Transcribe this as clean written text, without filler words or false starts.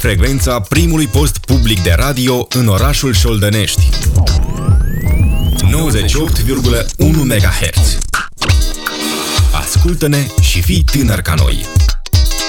frecvența primului post public de radio în orașul Șoldănești. 98,1 MHz. Ascultă-ne și fii tânăr ca noi.